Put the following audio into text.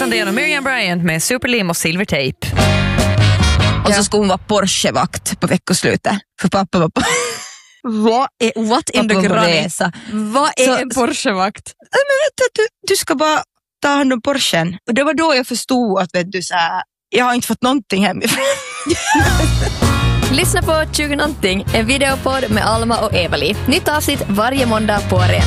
Alexander Jan och Miriam Bryant med Superlim och Silvertape. Och så skulle hon vara Porsche-vakt på veckoslutet. För pappa var på... What in the granny? Vad är Så, en Porsche-vakt? Men vet du ska bara ta hand om Porschen. Och det var då jag förstod att vet du, så här, jag har inte fått någonting hemifrån. Lyssna på 20 någonting, en videopodd med Alma och Evali. Nytt avsnitt varje måndag på Arena.